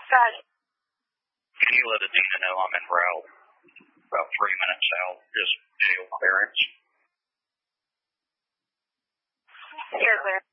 Roger. Can you let Adina know I'm en route? About 3 minutes out, just jail clearance. You're clear.